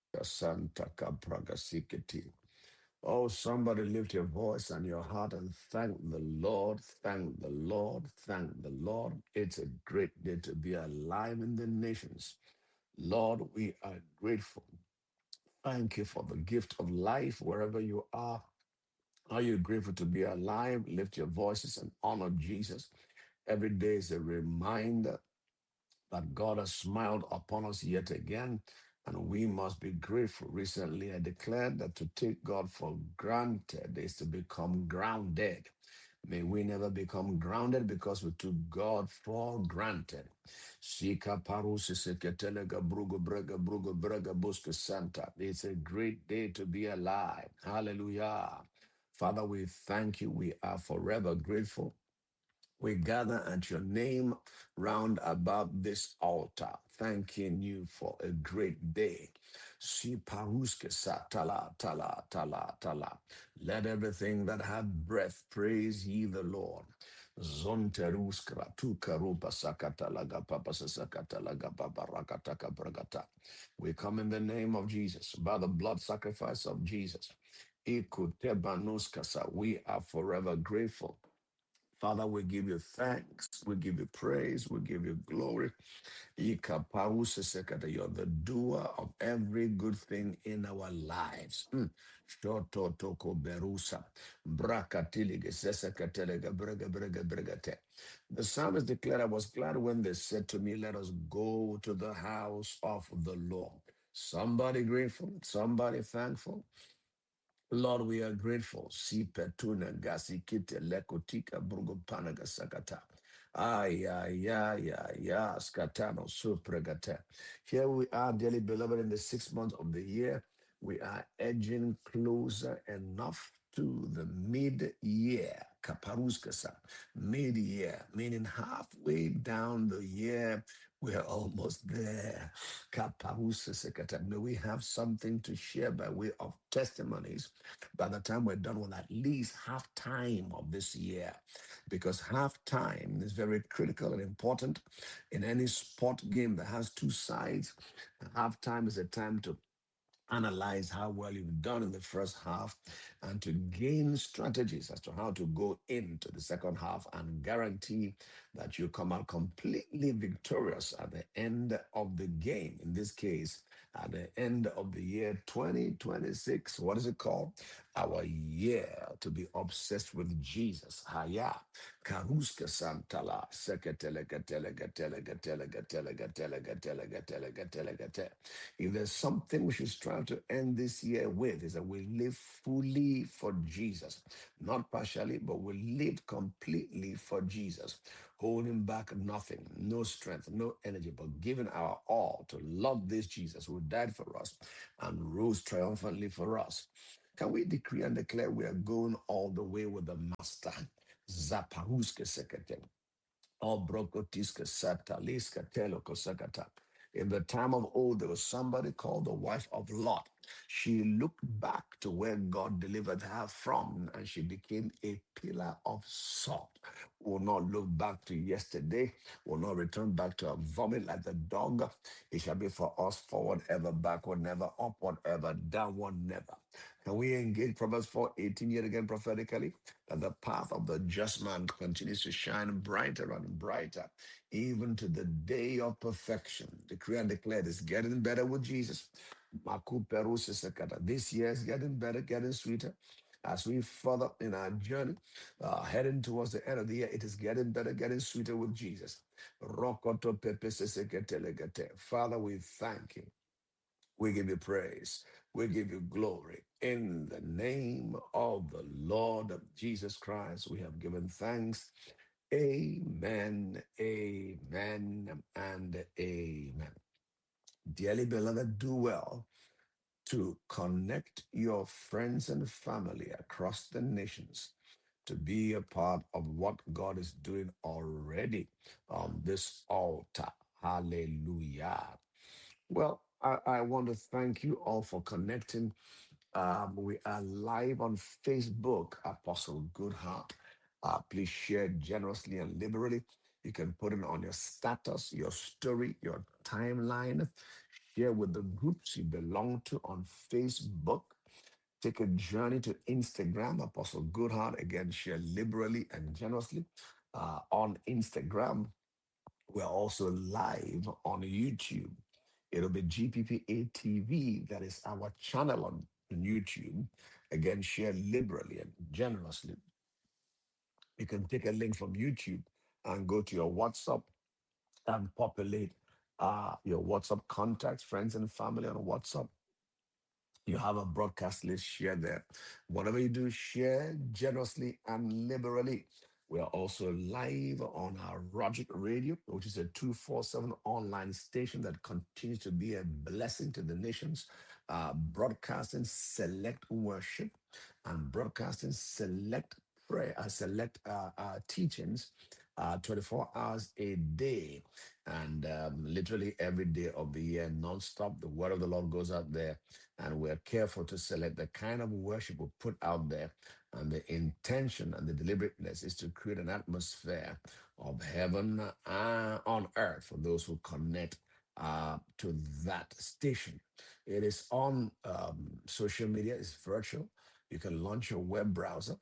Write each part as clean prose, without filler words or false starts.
Santa Capraga Sikiti. Oh, somebody lift your voice and your heart and thank the Lord, thank the Lord, thank the Lord. It's a great day to be alive in the nations. Lord, we are grateful. Thank you for the gift of life wherever you are. Are you grateful to be alive? Lift your voices and honor Jesus. Every day is a reminder that God has smiled upon us yet again, and we must be grateful. Recently, I declared that to take God for granted is to become grounded. May we never become grounded because we took God for granted. Sika parusi seketelega brugo brega brugo brega buska santa. It's a great day to be alive. Hallelujah. Father, we thank you. We are forever grateful. We gather at your name round about this altar, thanking you for a great day. Si paruske sa tala tala tala tala. Let everything that have breath praise ye the Lord. Zonteruskra tu karupa sakatalaga papa sakatalaga papa rakataka bragata. We come in the name of Jesus, by the blood sacrifice of Jesus. Ikutebanuskasa. We are forever grateful. Father, we give you thanks, we give you praise, we give you glory. Ikapausesekata, you're the doer of every good thing in our lives. Shototoko berusa, brakatilige sesekatelege brege brege bregete. The psalmist declared, I was glad when they said to me, let us go to the house of the Lord. Somebody grateful, somebody thankful. Lord, we are grateful. Si petuna gasi kite lekotika brugopana gasakata. Ya skatano supregate. Here we are, dearly beloved, in the 6 months of the year. We are edging closer enough to the mid-year. Kaparuskasa. Mid-year, meaning halfway down the year, we're almost there. Kaparusasekata. May we have something to share by way of testimonies by the time we're done with at least half time of this year, because half time is very critical and important in any sport game that has two sides. Half time is a time to analyze how well you've done in the first half and to gain strategies as to how to go into the second half and guarantee that you come out completely victorious at the end of the game. In this case, at the end of the year 2026. What is it called? Our year to be obsessed with Jesus. Haya. Karuska Santala. Seketelegatelegatelegatelegatelegatelegatelegatelegatelegatele. If there's something we should strive to end this year with, is that we live fully for Jesus. Not partially, but we live completely for Jesus, holding back nothing, no strength, no energy, but giving our all to love this Jesus who died for us and rose triumphantly for us. Can we decree and declare we are going all the way with the Master? Zapahuske sekete. Oh, brokotiska sata, liska telo kosakata. In the time of old, there was somebody called the wife of Lot. She looked back to where God delivered her from, and she became a pillar of salt. Will not look back to yesterday, will not return back to her vomit like the dog. It shall be for us forward ever, backward never, upward ever, downward never. Can we engage Proverbs 4:18 yet again prophetically? That the path of the just man continues to shine brighter and brighter, even to the day of perfection. Decree and declare this getting better with Jesus. Maku Peru Sisekata. This year is getting better, getting sweeter. As we further in our journey, heading towards the end of the year, it is getting better, getting sweeter with Jesus. Rokoto Pepe Siseketelegete. Father, we thank you. We give you praise. We give you glory. In the name of the Lord Jesus Christ, we have given thanks. Amen, amen, and amen. Dearly beloved, do well to connect your friends and family across the nations to be a part of what God is doing already on this altar. Hallelujah. Well, I want to thank you all for connecting. We are live on Facebook, Apostle Goodheart. Please share generously and liberally. You can put it on your status, your story, your timeline. Share with the groups you belong to on Facebook. Take a journey to Instagram. Apostle Goodhart, again, share liberally and generously on Instagram. We're also live on YouTube. It'll be GPPA TV. That is our channel on YouTube. Again, share liberally and generously. You can take a link from YouTube and go to your WhatsApp and populate your WhatsApp contacts, friends, and family on WhatsApp. You have a broadcast list, share there. Whatever you do, share generously and liberally. We are also live on our Roger Radio, which is a 247 online station that continues to be a blessing to the nations, broadcasting select worship and broadcasting select prayer, select teachings 24 hours a day. And literally every day of the year, nonstop, the word of the Lord goes out there, and we're careful to select the kind of worship we put out there. And the intention and the deliberateness is to create an atmosphere of heaven on earth for those who connect to that station. It is on social media, it's virtual. You can launch your web browser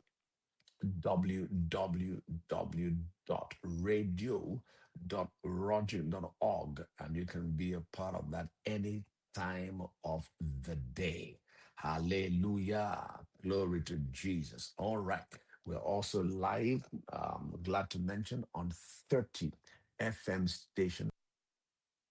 www.radio.roger.org, and you can be a part of that any time of the day. Hallelujah. Glory to Jesus. All right. We're also live, glad to mention, on 30 FM stations